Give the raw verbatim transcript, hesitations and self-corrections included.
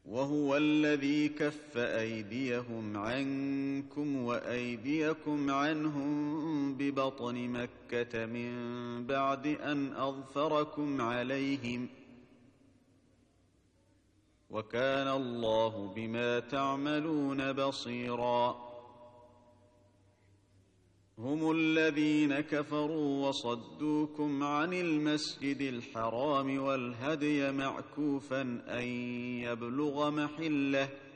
وهو الذي كف أيديهم عنكم وأيديكم عنهم ببطن مكة من بعد أن أظفركم عليهم، وكان الله بما تعملون بصيرا. هم الذين كفروا وصدوكم عن المسجد الحرام والهدي معكوفا أن يبلغ محله